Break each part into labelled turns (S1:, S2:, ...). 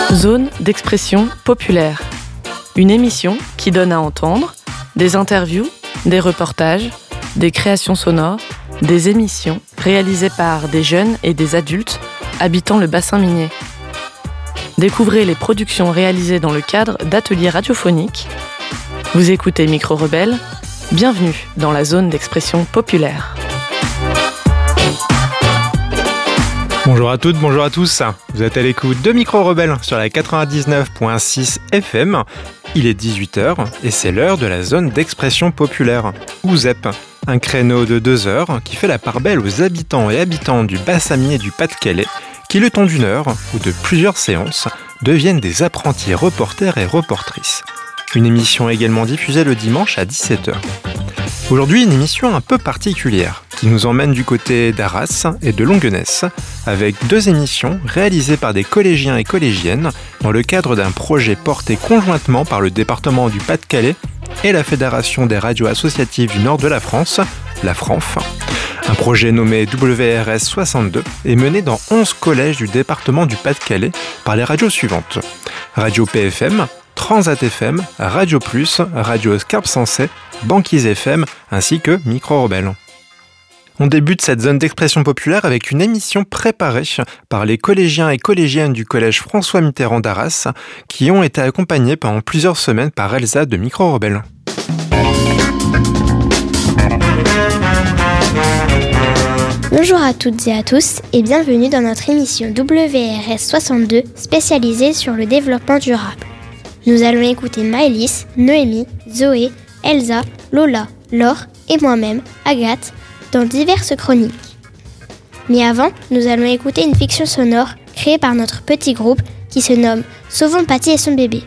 S1: Zone d'expression populaire. Une émission qui donne à entendre des interviews, des reportages, des créations sonores, des émissions réalisées par des jeunes et des adultes habitant le bassin minier. Découvrez les productions réalisées dans le cadre d'ateliers radiophoniques. Vous écoutez Micro Rebelle. Bienvenue dans la zone d'expression populaire.
S2: Bonjour à toutes, bonjour à tous. Vous êtes à l'écoute de Micro Rebelle sur la 99.6 FM. Il est 18h et c'est l'heure de la zone d'expression populaire, ou ZEP. Un créneau de 2 heures qui fait la part belle aux habitants et habitantes du bassin minier du Pas-de-Calais qui, le temps d'une heure ou de plusieurs séances, deviennent des apprentis reporters et reportrices. Une émission également diffusée le dimanche à 17h. Aujourd'hui, une émission un peu particulière qui nous emmène du côté d'Arras et de Longuenesse avec 2 émissions réalisées par des collégiens et collégiennes dans le cadre d'un projet porté conjointement par le département du Pas-de-Calais et la Fédération des radios associatives du nord de la France, la FRANF. Un projet nommé WRS 62 est mené dans 11 collèges du département du Pas-de-Calais par les radios suivantes: Radio PFM, Transat FM, Radio Plus, Radio Scarpe Sensée, Banquise FM ainsi que Micro Rebelle. On débute cette zone d'expression populaire avec une émission préparée par les collégiens et collégiennes du collège François Mitterrand d'Arras qui ont été accompagnés pendant plusieurs semaines par Elsa de Micro Rebelle.
S3: Bonjour à toutes et à tous et bienvenue dans notre émission WRS 62 spécialisée sur le développement durable. Nous allons écouter Maëlys, Noémie, Zoé, Elsa, Lola, Laure et moi-même, Agathe, dans diverses chroniques. Mais avant, nous allons écouter une fiction sonore créée par notre petit groupe qui se nomme Sauvons Paty et son bébé.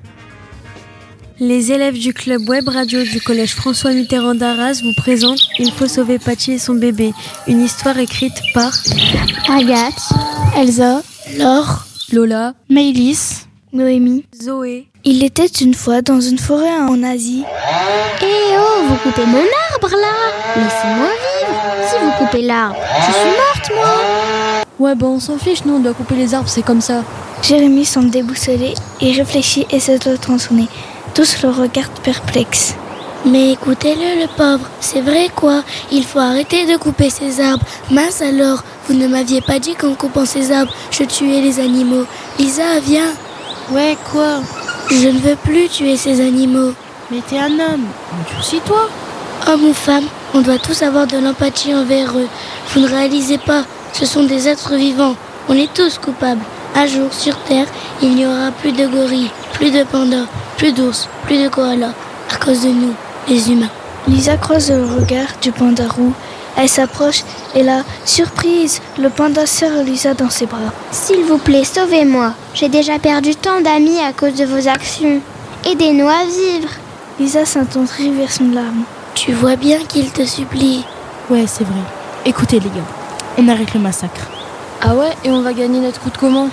S4: Les élèves du club web radio du collège François Mitterrand d'Arras vous présentent Il faut sauver Paty et son bébé, une histoire écrite par
S3: Agathe,
S5: Elsa, Laure,
S4: Lola,
S5: Maëlys,
S3: Noémie,
S4: Zoé.
S5: Il était une fois dans une forêt en Asie.
S3: Eh oh, vous coupez mon arbre là! Laissez-moi vivre! Si vous coupez l'arbre, je suis morte moi!
S4: Ouais, on s'en fiche, nous on doit couper les arbres, c'est comme ça.
S5: Jérémie semble déboussolé, il réfléchit et se doit tronçonner. Tous le regardent perplexes.
S6: Mais écoutez-le, le pauvre, c'est vrai quoi, il faut arrêter de couper ces arbres. Mince alors, vous ne m'aviez pas dit qu'en coupant ces arbres, je tuais les animaux. Lisa, viens.
S4: Ouais, quoi?
S6: Je ne veux plus tuer ces animaux.
S4: Mais t'es un homme, endurcis-toi.
S6: Hommes ou femmes, on doit tous avoir de l'empathie envers eux. Vous ne réalisez pas, ce sont des êtres vivants. On est tous coupables. Un jour, sur Terre, il n'y aura plus de gorilles, plus de pandas, plus d'ours, plus de koalas, à cause de nous, les humains.
S5: Lisa croise le regard du panda roux. Elle s'approche et là, surprise, le panda serre Lisa dans ses bras.
S3: S'il vous plaît, sauvez-moi. J'ai déjà perdu tant d'amis à cause de vos actions. Aidez-nous à vivre.
S5: Lisa s'attendrit vers son larme.
S6: Tu vois bien qu'il te supplie.
S7: Ouais, c'est vrai. Écoutez les gars, on arrête le massacre.
S4: Ah ouais, et on va gagner notre coup de comment?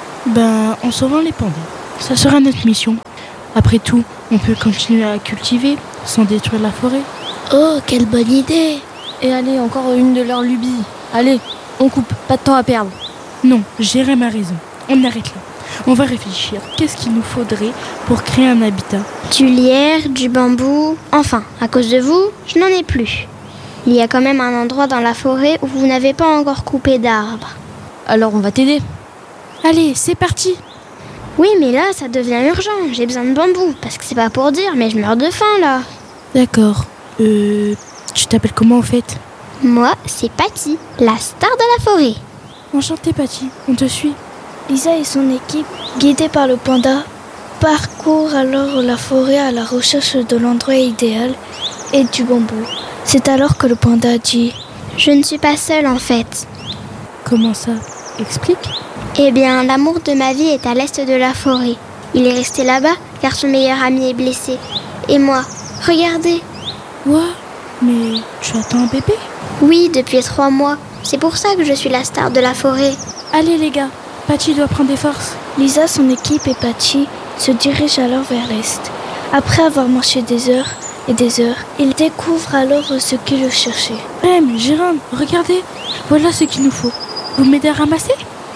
S7: En sauvant les pandas. Ça sera notre mission. Après tout, on peut continuer à cultiver sans détruire la forêt.
S6: Oh, quelle bonne idée!
S4: Et allez, encore une de leurs lubies. Allez, on coupe, pas de temps à perdre.
S7: Non, Jérém a raison. On arrête là. On va réfléchir. Qu'est-ce qu'il nous faudrait pour créer un habitat?
S3: Du lierre, du bambou. Enfin, à cause de vous, je n'en ai plus. Il y a quand même un endroit dans la forêt où vous n'avez pas encore coupé d'arbres.
S4: Alors on va t'aider.
S7: Allez, c'est parti.
S3: Oui, mais là, ça devient urgent. J'ai besoin de bambou. Parce que c'est pas pour dire, mais je meurs de faim, là.
S7: D'accord. Tu t'appelles comment en fait?
S3: Moi, c'est Paty, la star de la forêt.
S7: Enchantée Paty, on te suit.
S5: Lisa et son équipe, guidés par le panda, parcourent alors la forêt à la recherche de l'endroit idéal et du bambou. C'est alors que le panda dit «
S3: Je ne suis pas seule en fait. »
S7: Comment ça? Explique.
S3: Eh bien, l'amour de ma vie est à l'est de la forêt. Il est resté là-bas car son meilleur ami est blessé. Et moi, regardez.
S7: Quoi? Mais tu attends un bébé?
S3: Oui, depuis 3 mois. C'est pour ça que je suis la star de la forêt.
S7: Allez les gars, Paty doit prendre des forces.
S5: Lisa, son équipe et Paty se dirigent alors vers l'est. Après avoir marché des heures et des heures, ils découvrent alors ce qu'ils cherchaient.
S7: Mais Jérôme, regardez, voilà ce qu'il nous faut. Vous m'aidez à ramasser?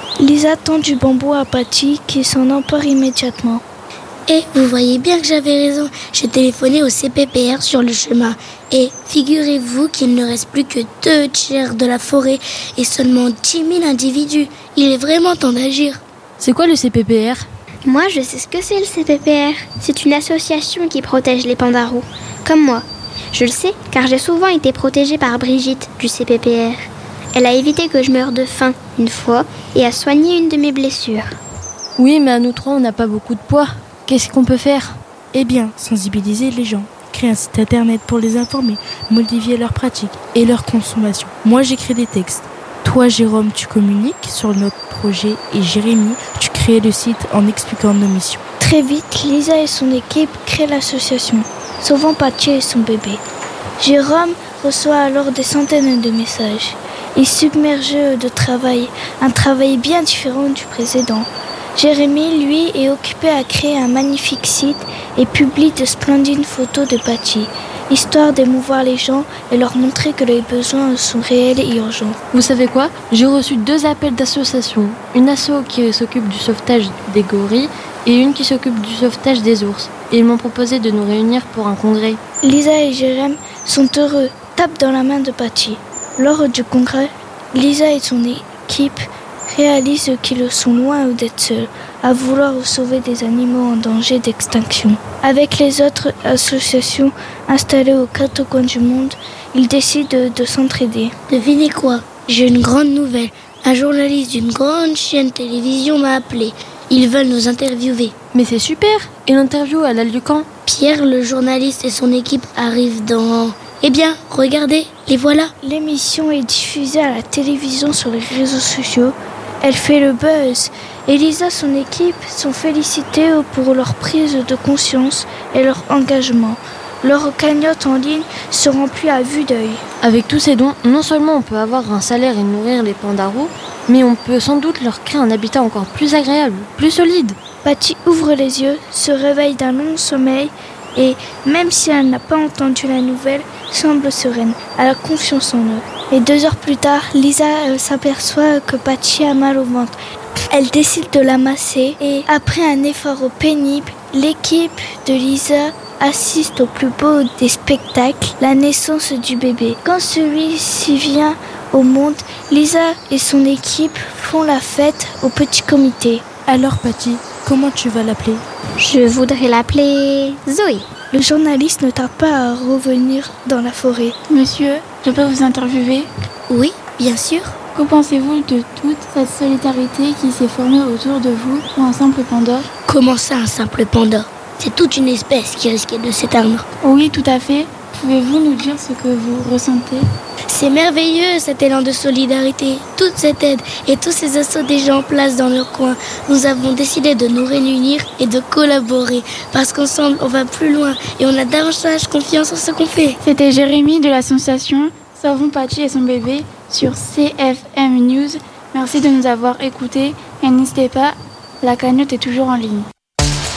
S5: Lisa tend du bambou à Patty qui s'en empare immédiatement.
S6: Et vous voyez bien que j'avais raison, j'ai téléphoné au CPPR sur le chemin. Et figurez-vous qu'il ne reste plus que 2 tiers de la forêt et seulement 10 000 individus. Il est vraiment temps d'agir.
S4: C'est quoi le CPPR ?
S3: Moi, je sais ce que c'est le CPPR. C'est une association qui protège les pandas roux, comme moi. Je le sais, car j'ai souvent été protégée par Brigitte du CPPR. Elle a évité que je meure de faim une fois et a soigné une de mes blessures.
S4: Oui, mais à nous 3, on n'a pas beaucoup de poids. Qu'est-ce qu'on peut faire ?
S7: Eh bien, sensibiliser les gens, créer un site internet pour les informer, modifier leurs pratiques et leur consommation. Moi, j'écris des textes. Toi, Jérôme, tu communiques sur notre projet et Jérémy, tu crées le site en expliquant nos missions.
S5: Très vite, Lisa et son équipe créent l'association, sauvant Patty et son bébé. Jérôme reçoit alors des centaines de messages. Il est submergé de travail, un travail bien différent du précédent. Jérémy, lui, est occupé à créer un magnifique site et publie de splendides photos de Patty, histoire d'émouvoir les gens et leur montrer que les besoins sont réels et urgents.
S4: Vous savez quoi ? J'ai reçu 2 appels d'associations. Une asso qui s'occupe du sauvetage des gorilles et une qui s'occupe du sauvetage des ours. Et ils m'ont proposé de nous réunir pour un congrès.
S5: Lisa et Jérémy sont heureux, tapent dans la main de Patty. Lors du congrès, Lisa et son équipe réalisent qu'ils sont loin d'être seuls, à vouloir sauver des animaux en danger d'extinction. Avec les autres associations installées aux 4 coins du monde, ils décident de s'entraider.
S6: Devinez quoi ? J'ai une grande nouvelle. Un journaliste d'une grande chaîne télévision m'a appelé. Ils veulent nous interviewer.
S4: Mais c'est super ! Et l'interview, elle a lieu quand ?
S6: Pierre, le journaliste, et son équipe arrivent dans... Eh bien, regardez, les voilà.
S5: L'émission est diffusée à la télévision sur les réseaux sociaux. Elle fait le buzz. Et Lisa et son équipe sont félicitées pour leur prise de conscience et leur engagement. Leur cagnotte en ligne se remplit à vue d'œil.
S4: Avec tous ces dons, non seulement on peut avoir un salaire et nourrir les pandas roux, mais on peut sans doute leur créer un habitat encore plus agréable, plus solide.
S5: Patty ouvre les yeux, se réveille d'un long sommeil et, même si elle n'a pas entendu la nouvelle, semble sereine. Elle a confiance en eux. Et 2 heures plus tard, Lisa s'aperçoit que Patty a mal au ventre. Elle décide de la masser et, après un effort pénible, l'équipe de Lisa assiste au plus beau des spectacles, la naissance du bébé. Quand celui-ci vient au monde, Lisa et son équipe font la fête au petit comité.
S7: Alors Patty, comment tu vas l'appeler ?
S3: Je voudrais l'appeler Zoé.
S5: Le journaliste ne tarde pas à revenir dans la forêt.
S8: Monsieur, je peux vous interviewer ?
S6: Oui, bien sûr.
S8: Que pensez-vous de toute cette solidarité qui s'est formée autour de vous pour un simple panda ?
S6: Comment ça, un simple panda ? C'est toute une espèce qui risquait de s'éteindre.
S8: Oui, tout à fait. Pouvez-vous nous dire ce que vous ressentez ?
S6: C'est merveilleux cet élan de solidarité, toute cette aide et tous ces assauts des gens en place dans leur coin. Nous avons décidé de nous réunir et de collaborer parce qu'ensemble on va plus loin et on a davantage confiance en ce qu'on fait.
S8: C'était Jérémy de l'association Sauvons Patty et son bébé sur CFM News. Merci de nous avoir écoutés et n'hésitez pas, la cagnotte est toujours en ligne.